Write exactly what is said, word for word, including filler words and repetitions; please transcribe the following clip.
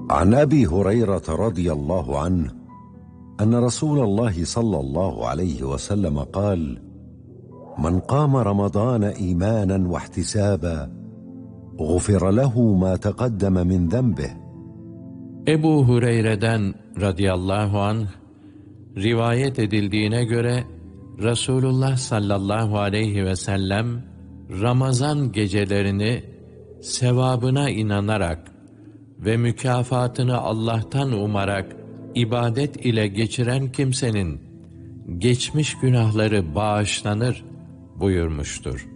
عن أبي هريرة رضي الله عنه أن رسول الله صلى الله عليه وسلم قال: من قام رمضان إيمانا واحتسابا غفر له ما تقدم من ذنبه. Ebu Hureyre'den radıyallahu anh rivayet edildiğine göre Resulullah sallallahu aleyhi ve sellem Ramazan gecelerini sevabına inanarak ve mükafatını Allah'tan umarak ibadet ile geçiren kimsenin geçmiş günahları bağışlanır buyurmuştur.